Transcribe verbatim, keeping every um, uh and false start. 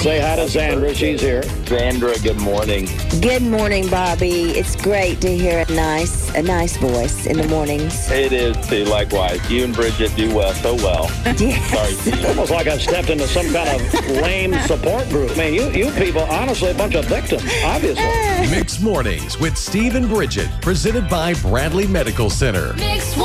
Say hi to Zandra. She's here. Sandra, good morning. Good morning, Bobby. It's great to hear a nice, a nice voice in the mornings. It is too. Likewise, you and Bridget do well, so well. Yes. Sorry, It's Steve. almost like I stepped into some kind of lame support group. I mean, you, you people, honestly, a bunch of victims, obviously. Mixed Mornings with Steve and Bridget, presented by Bradley Medical Center. Mixed